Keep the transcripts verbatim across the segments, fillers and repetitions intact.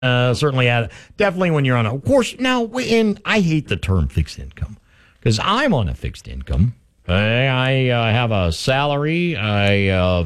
Uh, certainly, at, definitely when you're on a, of course, now, and I hate the term fixed income because I'm on a fixed income. I, I uh, have a salary. I uh,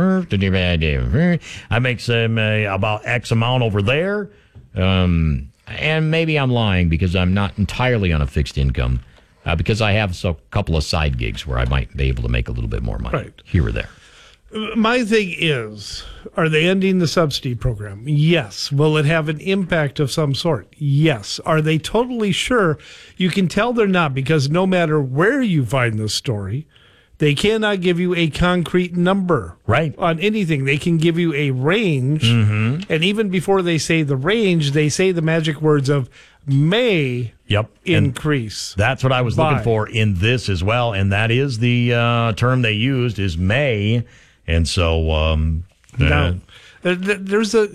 I make some uh, about X amount over there. Um, and maybe I'm lying because I'm not entirely on a fixed income uh, because I have a couple of side gigs where I might be able to make a little bit more money right. here or there. My thing is, are they ending the subsidy program? Yes. Will it have an impact of some sort? Yes. Are they totally sure? You can tell they're not because no matter where you find this story, they cannot give you a concrete number right. on anything. They can give you a range. Mm-hmm. And even before they say the range, they say the magic words of may yep. increase. And that's what I was by. looking for in this as well. And that is the uh, term they used is may. And so, um, uh, now, there's a.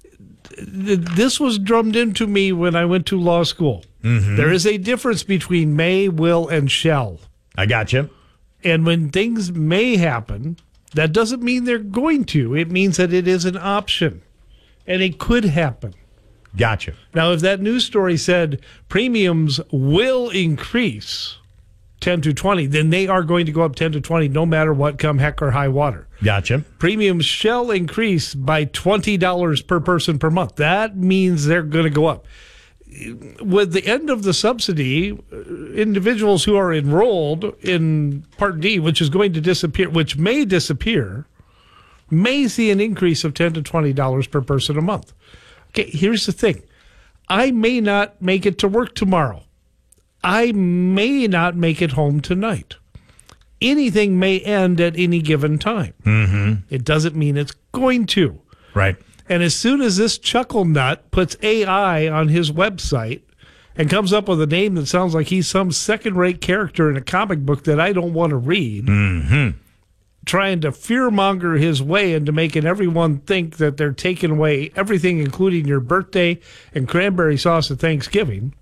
This was drummed into me when I went to law school. Mm-hmm. There is a difference between may, will, and shall. I got you. And when things may happen, that doesn't mean they're going to. It means that it is an option, and it could happen. Gotcha. Now, if that news story said premiums will increase ten to twenty, then they are going to go up ten to twenty no matter what, come heck or high water. Gotcha. Premiums shall increase by twenty dollars per person per month. That means they're going to go up. With the end of the subsidy, individuals who are enrolled in Part D, which is going to disappear, which may disappear, may see an increase of ten to twenty dollars per person a month. Okay, here's the thing. I may not make it to work tomorrow. I may not make it home tonight. Anything may end at any given time. Mm-hmm. It doesn't mean it's going to. Right. And as soon as this chuckle nut puts A I on his website and comes up with a name that sounds like he's some second-rate character in a comic book that I don't want to read, mm-hmm. trying to fearmonger his way into making everyone think that they're taking away everything, including your birthday and cranberry sauce at Thanksgiving,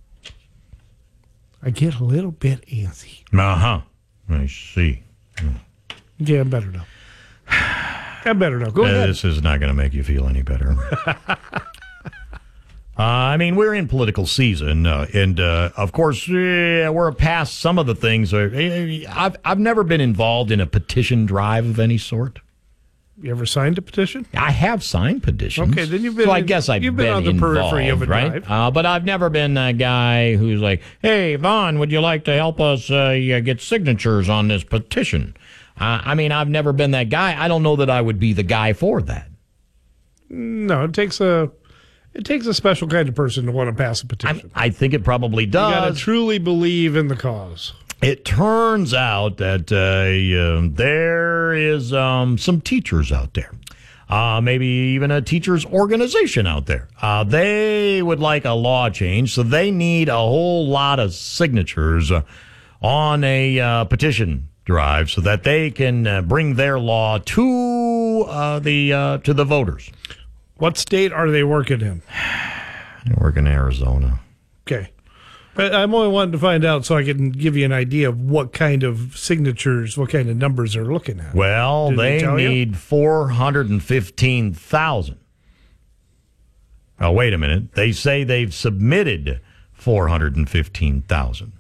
I get a little bit antsy. Uh-huh. I see. Mm. Yeah, I'm better now. I'm better now. Go uh, ahead. This is not going to make you feel any better. uh, I mean, we're in political season, uh, and uh, of course, uh, we're past some of the things. Uh, I've I've never been involved in a petition drive of any sort. You ever signed a petition? I have signed petitions. Okay, then you've been. So I in, guess I've you've been, been on the involved, periphery of a right? drive, uh, but I've never been a guy who's like, "Hey, Vaughn, would you like to help us uh, get signatures on this petition?" Uh, I mean, I've never been that guy. I don't know that I would be the guy for that. No, it takes a it takes a special kind of person to want to pass a petition. I, I think it probably does. You got to truly believe in the cause. It turns out that uh, uh, there is um, some teachers out there, uh, maybe even a teachers organization out there. Uh, they would like a law change, so they need a whole lot of signatures uh, on a uh, petition drive so that they can uh, bring their law to uh, the uh, to the voters. What state are they working in? They work in Arizona. Okay. But I'm only wanting to find out so I can give you an idea of what kind of signatures, what kind of numbers they're looking at. Well, Did they, they need four hundred fifteen thousand. Oh, wait a minute. They say they've submitted four hundred fifteen thousand.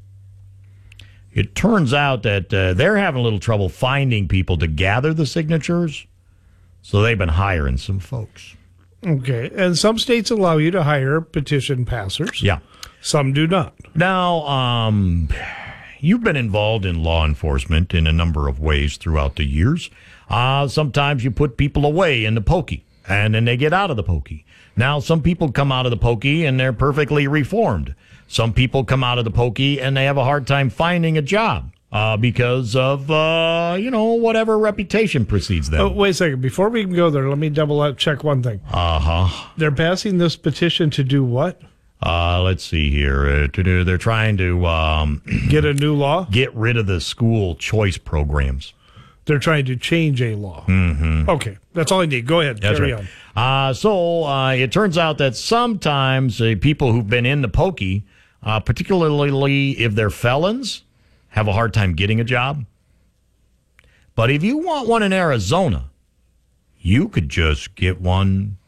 It turns out that uh, they're having a little trouble finding people to gather the signatures, so they've been hiring some folks. Okay. And some states allow you to hire petition passers. Yeah. Some do not. Now, um, you've been involved in law enforcement in a number of ways throughout the years. Uh, sometimes you put people away in the pokey, and then they get out of the pokey. Now, some people come out of the pokey, and they're perfectly reformed. Some people come out of the pokey, and they have a hard time finding a job uh, because of, uh, you know, whatever reputation precedes them. Oh, wait a second. Before we can go there, let me double check one thing. Uh-huh. They're passing this petition to do what? Uh, let's see here. Uh, to do, they're trying to um, get a new law? Get rid of the school choice programs. They're trying to change a law. Mm-hmm. Okay. That's all I need. Go ahead. That's Carry right. on. Uh, so uh, it turns out that sometimes uh, people who've been in the pokey, uh, particularly if they're felons, have a hard time getting a job. But if you want one in Arizona, you could just get one